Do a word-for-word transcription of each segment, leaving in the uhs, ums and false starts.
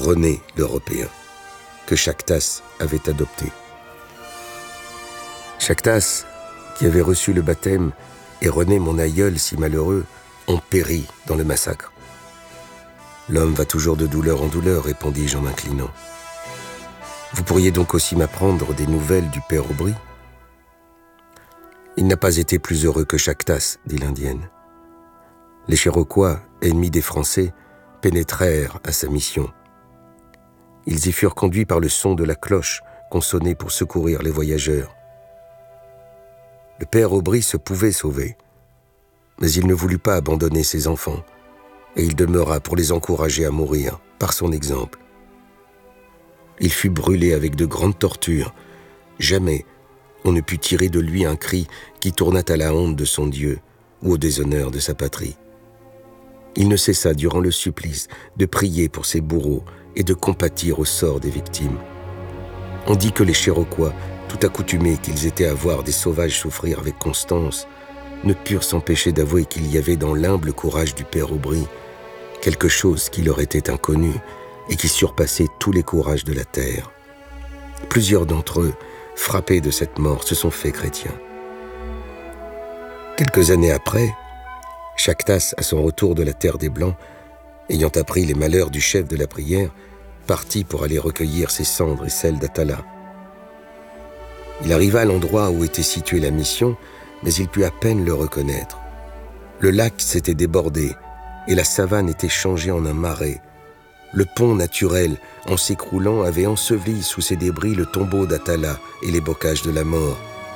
René l'Européen, que Chactas avait adopté. Chactas, qui avait reçu le baptême, et René, mon aïeul si malheureux, ont péri dans le massacre. L'homme va toujours de douleur en douleur, répondis-je en m'inclinant. Vous pourriez donc aussi m'apprendre des nouvelles du père Aubry? Il n'a pas été plus heureux que Chactas, dit l'Indienne. Les Chéroquois, ennemis des Français, pénétrèrent à sa mission. Ils y furent conduits par le son de la cloche qu'on sonnait pour secourir les voyageurs. Le père Aubry se pouvait sauver, mais il ne voulut pas abandonner ses enfants, et il demeura pour les encourager à mourir, par son exemple. Il fut brûlé avec de grandes tortures. Jamais on ne put tirer de lui un cri qui tournât à la honte de son Dieu ou au déshonneur de sa patrie. Il ne cessa durant le supplice de prier pour ses bourreaux et de compatir au sort des victimes. On dit que les Chéroquois, tout accoutumés qu'ils étaient à voir des sauvages souffrir avec constance, ne purent s'empêcher d'avouer qu'il y avait dans l'humble courage du père Aubry quelque chose qui leur était inconnu et qui surpassait tous les courages de la terre. Plusieurs d'entre eux, frappés de cette mort, se sont faits chrétiens. Quelques années après, Chactas, à son retour de la terre des Blancs, ayant appris les malheurs du chef de la prière, partit pour aller recueillir ses cendres et celles d'Atala. Il arriva à l'endroit où était située la mission, mais il put à peine le reconnaître. Le lac s'était débordé et la savane était changée en un marais. Le pont naturel, en s'écroulant, avait enseveli sous ses débris le tombeau d'Atala et les bocages de la mort.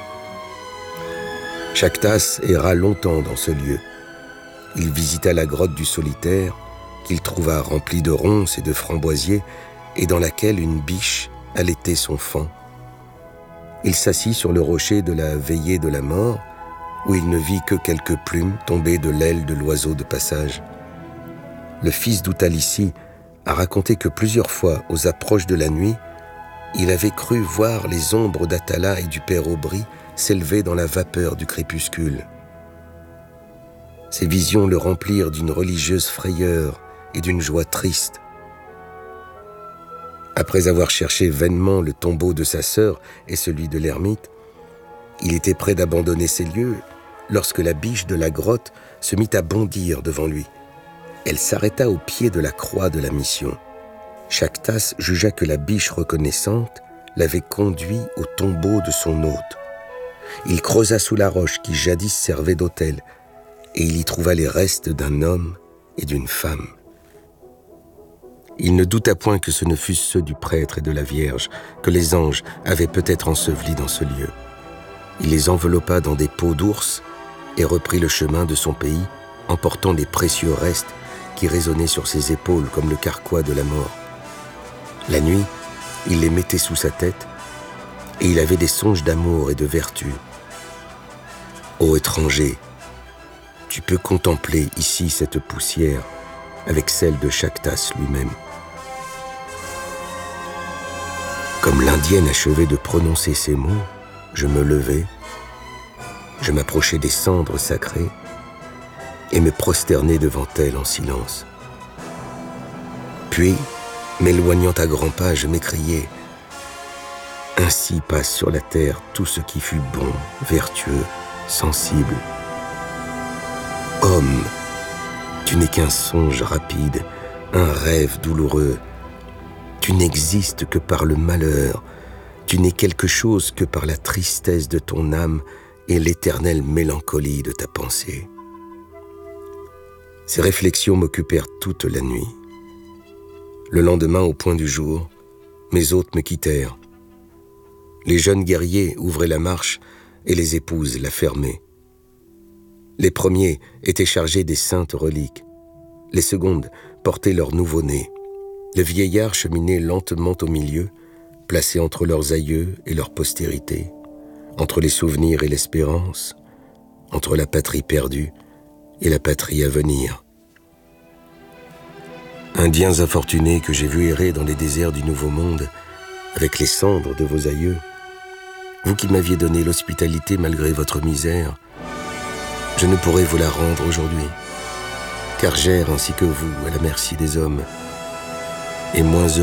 Chactas erra longtemps dans ce lieu. Il visita la grotte du solitaire, qu'il trouva remplie de ronces et de framboisiers, et dans laquelle une biche allaitait son faon. Il s'assit sur le rocher de la veillée de la mort, où il ne vit que quelques plumes tombées de l'aile de l'oiseau de passage. Le fils d'Outalissi a raconté que plusieurs fois, aux approches de la nuit, il avait cru voir les ombres d'Atala et du père Aubry s'élever dans la vapeur du crépuscule. Ces visions le remplirent d'une religieuse frayeur et d'une joie triste. Après avoir cherché vainement le tombeau de sa sœur et celui de l'ermite, il était prêt d'abandonner ces lieux lorsque la biche de la grotte se mit à bondir devant lui. Elle s'arrêta au pied de la croix de la mission. Chactas jugea que la biche reconnaissante l'avait conduit au tombeau de son hôte. Il creusa sous la roche qui jadis servait d'autel, et il y trouva les restes d'un homme et d'une femme. Il ne douta point que ce ne fussent ceux du prêtre et de la Vierge, que les anges avaient peut-être ensevelis dans ce lieu. Il les enveloppa dans des peaux d'ours et reprit le chemin de son pays, emportant les précieux restes qui résonnaient sur ses épaules comme le carquois de la mort. La nuit, il les mettait sous sa tête, et il avait des songes d'amour et de vertu. Ô étranger, tu peux contempler ici cette poussière avec celle de Chactas lui-même. Comme l'Indienne achevait de prononcer ces mots, je me levai, je m'approchai des cendres sacrées et me prosternai devant elle en silence. Puis, m'éloignant à grands pas, je m'écriai « Ainsi passe sur la terre tout ce qui fut bon, vertueux, sensible. Homme, tu n'es qu'un songe rapide, un rêve douloureux. Tu n'existes que par le malheur, tu n'es quelque chose que par la tristesse de ton âme et l'éternelle mélancolie de ta pensée. » Ces réflexions m'occupèrent toute la nuit. Le lendemain, au point du jour, mes hôtes me quittèrent. Les jeunes guerriers ouvraient la marche et les épouses la fermaient. Les premiers étaient chargés des saintes reliques. Les secondes portaient leur nouveau-né. Le vieillard cheminait lentement au milieu, placé entre leurs aïeux et leur postérité, entre les souvenirs et l'espérance, entre la patrie perdue et la patrie à venir. Indiens infortunés que j'ai vus errer dans les déserts du Nouveau Monde, avec les cendres de vos aïeux, vous qui m'aviez donné l'hospitalité malgré votre misère, je ne pourrai vous la rendre aujourd'hui, car j'erre ainsi que vous à la merci des hommes, et moins heureux